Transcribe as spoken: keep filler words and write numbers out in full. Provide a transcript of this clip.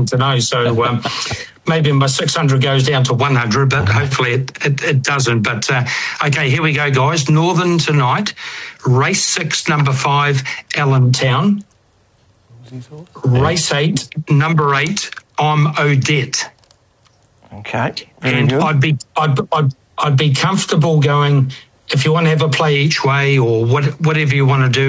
exciting to know. So um, maybe my six hundred goes down to one hundred, but hopefully it, it, it doesn't. But uh, okay, here we go, guys. Northern tonight, race six, number five, Allentown. Race eight, number eight, I'm Odette. Okay, and good. I'd be I'd, I'd I'd be comfortable going, if you want to have a play each way or what, whatever you want to do.